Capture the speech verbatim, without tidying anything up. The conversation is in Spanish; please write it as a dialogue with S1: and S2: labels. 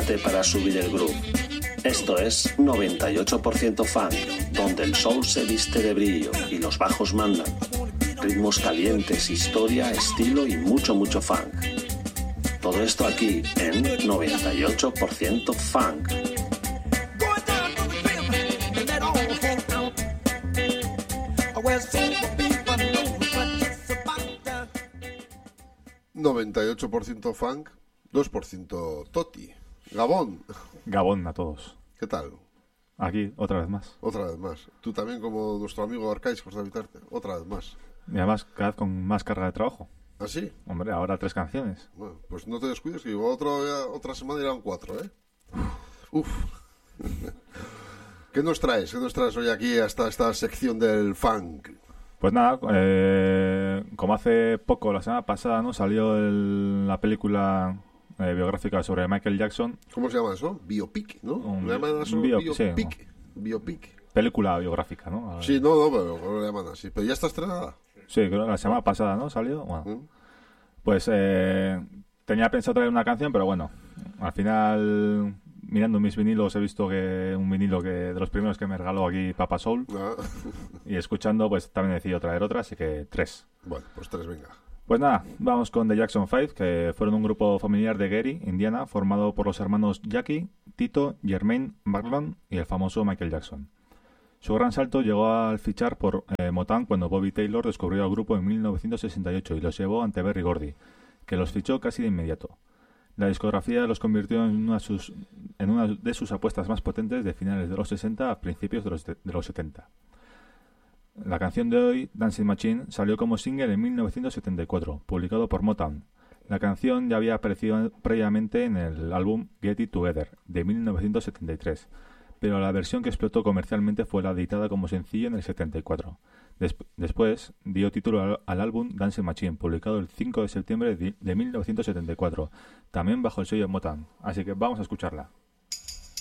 S1: prepárate para subir el groove. Esto es noventa y ocho por ciento Funk, donde el soul se viste de brillo y los bajos mandan. Ritmos calientes, historia, estilo y mucho, mucho funk. Todo esto aquí en noventa y ocho por ciento Funk.
S2: noventa y ocho por ciento Funk, dos por ciento Toti. Gabón.
S3: Gabón a todos.
S2: ¿Qué tal?
S3: Aquí, otra vez más.
S2: Otra vez más. Tú también, como nuestro amigo Arcais, por invitarte. Otra vez más.
S3: Y además, cada vez con más carga de trabajo.
S2: ¿Ah, sí?
S3: Hombre, ahora tres canciones.
S2: Bueno, pues no te descuides, que igual otra, otra semana irán cuatro, ¿eh? Uf. ¿Qué nos traes? ¿Qué nos traes hoy aquí hasta esta sección del funk?
S3: Pues nada, eh, como hace poco, la semana pasada, ¿no? Salió el, la película eh, biográfica sobre Michael Jackson.
S2: ¿Cómo se llama eso? Biopic, ¿no?
S3: Un,
S2: ¿Le llaman eso?
S3: bio,
S2: Biopic.
S3: Sí,
S2: Biopic.
S3: Película biográfica, ¿no?
S2: Sí, no, no, pero no le llaman así. Pero ya está estrenada.
S3: Sí, creo que la semana pasada, ¿no? Salió. Bueno,
S2: ¿Mm?
S3: pues eh, tenía pensado traer una canción, pero bueno, al final, mirando mis vinilos, he visto que un vinilo que de los primeros que me regaló aquí Papa Soul.
S2: Ah.
S3: Y escuchando, pues también he decidido traer otra, así que tres.
S2: Bueno, pues tres, venga.
S3: Pues nada, vamos con The Jackson Five, que fueron un grupo familiar de Gary, Indiana, formado por los hermanos Jackie, Tito, Jermaine, Marlon y el famoso Michael Jackson. Su gran salto llegó al fichar por eh, Motown cuando Bobby Taylor descubrió al grupo en mil novecientos sesenta y ocho y los llevó ante Berry Gordy, que los fichó casi de inmediato. La discografía los convirtió en una, sus, en una de sus apuestas más potentes de finales de los sesenta a principios de los, de los setenta. La canción de hoy, Dancing Machine, salió como single en mil novecientos setenta y cuatro, publicado por Motown. La canción ya había aparecido previamente en el álbum Get It Together, de mil novecientos setenta y tres, pero la versión que explotó comercialmente fue la editada como sencillo en el setenta y cuatro. Des- después dio título al, al álbum Dancing Machine, publicado el cinco de septiembre de, de mil novecientos setenta y cuatro, también bajo el sello de Motown. Así que vamos a escucharla.